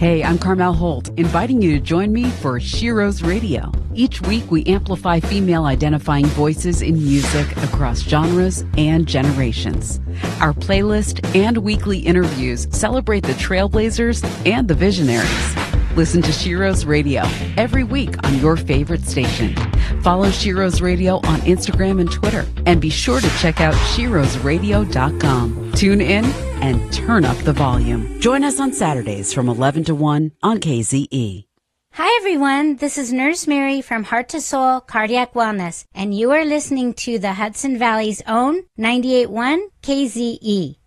Hey, I'm Carmel Holt, inviting you to join me for Shiro's Radio. Each week, we amplify female-identifying voices in music across genres and generations. Our playlist and weekly interviews celebrate the trailblazers and the visionaries. Listen to Shiro's Radio every week on your favorite station. Follow Shiro's Radio on Instagram and Twitter. And be sure to check out shirosradio.com. Tune in and turn up the volume. Join us on Saturdays from 11 to 1 on KZE. Hi, everyone. This is Nurse Mary from Heart to Soul Cardiac Wellness, and you are listening to the Hudson Valley's own 98.1 KZE.